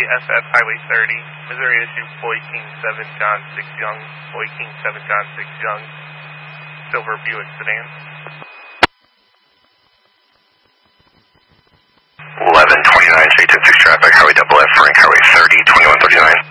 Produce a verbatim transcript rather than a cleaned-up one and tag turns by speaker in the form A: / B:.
A: Highway S F, Highway thirty, Missouri issue Boy King seven, John six Young, Boy King seven, John six Young, silver Buick sedan.
B: eleven twenty-nine, state ten six traffic, Highway double F, Frank, Highway thirty, twenty-one thirty-nine.